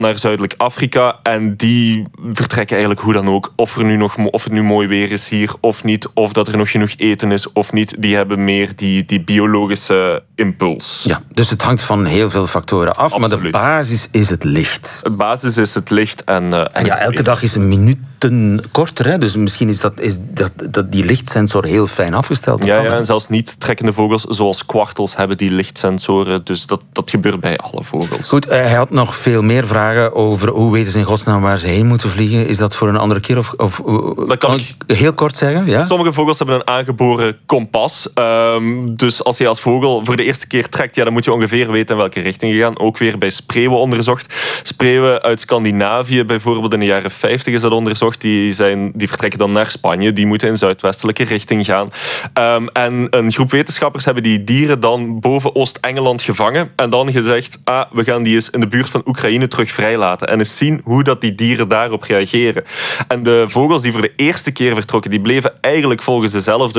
naar Zuidelijk Afrika. En die vertrekken eigenlijk hoe dan ook. Of het nu mooi weer is hier of niet. Of dat er nog genoeg eten is of niet. Die hebben meer die biologische impuls. Ja, dus het hangt van heel veel factoren af. Absoluut. Maar de basis is het licht. De basis is het licht. En ja, elke dag is een minuten korter. Hè? Dus misschien is die lichtsensor heel fijn afgesteld. Ja, en zelfs niet trekkende vogels zoals kwartels hebben die lichtsensoren. Dus dat gebeurt bij alle vogels. Goed, hij had nog veel meer vragen over hoe weten ze in godsnaam waar ze heen moeten vliegen. Is dat voor een andere keer? Of dat kan ik heel kort zeggen? Ja? Sommige vogels hebben een aangeboren kompas. Dus als je als vogel voor de eerste keer trekt, dan moet je ongeveer weten in welke richting je gaat. Ook weer bij spreeuwen onderzocht. Spreeuwen uit Scandinavië, bijvoorbeeld in de jaren 50 is dat onderzocht. Die vertrekken dan naar Spanje. Die moeten in zuidwestelijke richting gaan. En een groep wetenschappers hebben die dieren dan boven Oost-Engeland gevangen. En dan gezegd, we gaan die eens in de buurt van Oekraïne terug vrijlaten. En eens zien hoe dat die dieren daarop reageren. En de vogels die voor de eerste keer vertrokken, die bleven eigenlijk volgens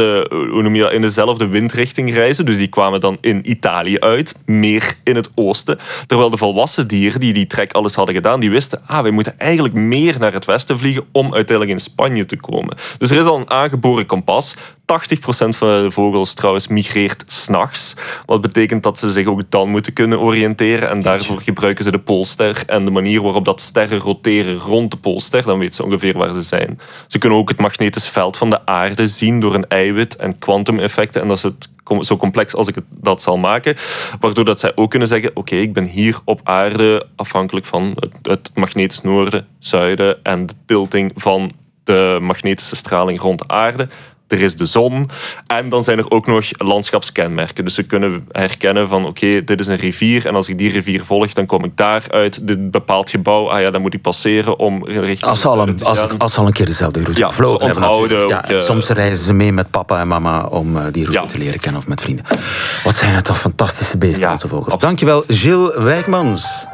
in dezelfde windrichting reizen. Dus die kwamen dan in Italië uit, meer in het oosten. Terwijl de volwassen dieren die trek alles hadden gedaan, die wisten, wij moeten eigenlijk meer naar het westen vliegen om uiteindelijk in Spanje te komen. Dus er is al een aangeboren kompas. 80% van de vogels trouwens migreert 's nachts. Wat betekent dat ze zich ook dan moeten kunnen oriënteren. En daarvoor gebruiken ze de Poolster. En de manier waarop dat sterren roteren rond de Poolster, dan weten ze ongeveer waar ze zijn. Ze kunnen ook het magnetisch veld van de aarde zien door een eiwit en kwantumeffecten. En dat is het zo complex als ik dat zal maken. Waardoor dat zij ook kunnen zeggen, oké, ik ben hier op aarde afhankelijk van het magnetisch noorden, zuiden en de tilting van de magnetische straling rond de aarde. Er is de zon. En dan zijn er ook nog landschapskenmerken. Dus ze kunnen herkennen van oké, dit is een rivier. En als ik die rivier volg, dan kom ik daar uit. Dit bepaald gebouw, dan moet ik passeren om richting... Als ze al een keer dezelfde route gevlogen hebben natuurlijk. Soms reizen ze mee met papa en mama om die route te leren kennen of met vrienden. Wat zijn het toch fantastische beesten, onze vogels. Dankjewel, Gilles Wijkmans.